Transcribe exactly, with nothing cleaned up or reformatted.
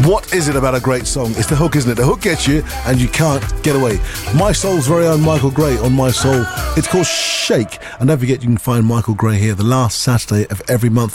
What is it about a great song? It's the hook, isn't it? The hook gets you and you can't get away. My Soul's very own Michael Gray on My Soul. It's called Shake. And don't forget, you can find Michael Gray here the last Saturday of every month